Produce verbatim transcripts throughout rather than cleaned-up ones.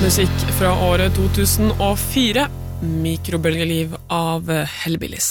Musikk fra året to tusen og fire, Mikrobølgeliv av Hellbillies.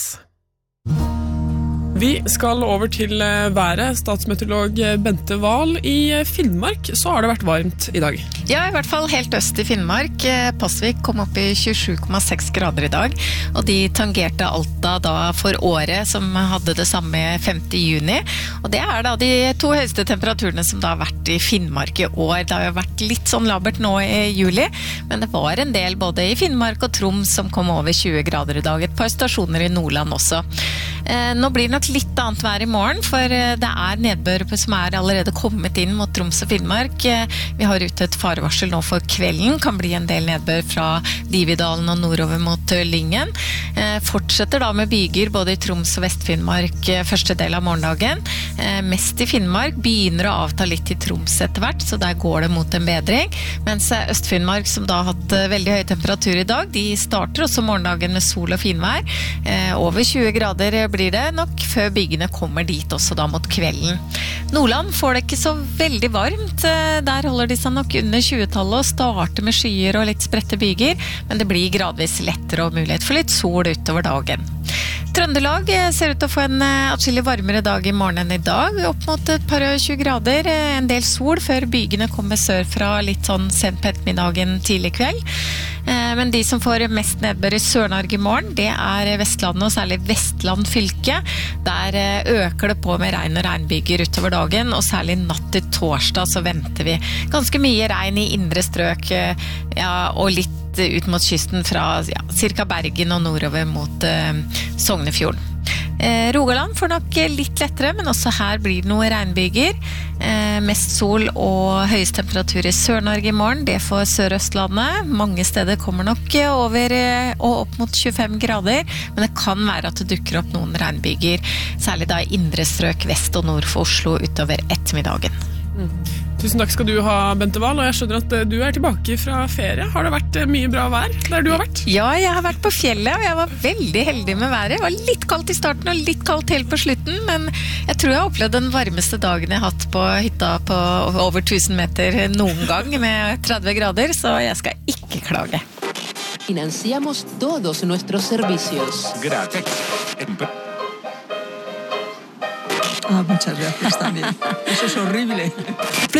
Vi skal over til været. Statsmeteorolog Bente Wahl. I Finnmark så har det vært varmt i dag. Ja, i hvert fall helt øst i Finnmark. Pasvik kom opp i tjuesju komma seks grader i dag, og de tangerte Alta da for året, som hadde det samme femte juni. Og det er da de to høyeste temperaturene som da har vært i Finnmark i år. Det har jo vært litt sånn labert nå i juli, men det var en del både i Finnmark og Troms som kom over tjue grader i dag. Et par stasjoner i Nordland også. Eh, nå blir det nok litt annet vær i morgen, for det er nedbør som er allerede kommet inn mot Troms og Finnmark. Vi har ute et farevarsel nå for kvelden, kan bli en del nedbør fra Dividalen og nordover mot Lyngen. Eh, fortsetter da med byger både i Troms og Vest-Finnmark første del av morgendagen. Eh, mest i Finnmark, begynner å avta litt i Troms etter hvert, så der går det mot en bedring. Mens Øst-Finnmark, som da har hatt veldig høy temperatur i dag, de starter også morgendagen med sol og finvær. Eh, over tjue grader blir det nok før bygene kommer dit også da mot kvelden. Nordland får det ikke så veldig varmt. Der holder de seg nok under tjue-tallet og starter med skyer og litt spredte byger, men det blir gradvis lettere og mulighet for litt sol utover dagen. Trøndelag ser ut til å få en atskillig varmere dag i morgen enn i dag, opp mot et par og tjue grader, en del sol før bygene kommer sør fra litt sånn sent på ettermiddagen tidlig kveld. Men de som får mest nedbør i Sør-Norge i morgen, det er Vestlandet og særlig Vestland fylke. Der øker det på med regn og regnbyger utover dagen, og særlig natt til torsdag så venter vi ganske mye regn i indre strøk, ja, og litt ut mot kysten fra ja, cirka Bergen og nordover mot eh, Sognefjorden. Eh, Rogaland får nok litt lettere, men også her blir det noen regnbyger. Eh, mest sol og høyest temperatur i Sør-Norge i morgen, det får Sør-Østlandet. Mange steder kommer nok over eh, og opp mot tjuefem grader, men det kan være at det dukker opp noen regnbyger, særlig da i indre strøk vest og nord for Oslo utover ettermiddagen. Mm. Tusen takk skal du ha, Bente Wahl, og jeg skjønner at du er tilbake fra ferie. Har det vært mye bra vær der du har vært? Ja, jeg har vært på fjellet, og jeg var veldig heldig med været. Det var litt kaldt i starten og litt kaldt helt på slutten, men jeg tror jeg har opplevd den varmeste dagen jeg har hatt på hytta på over tusen meter noen gang med tretti grader, så jeg skal ikke klage. Financiamos todos nuestros servicios. Gratis. Ah, muchas gracias también. Eso es horrible.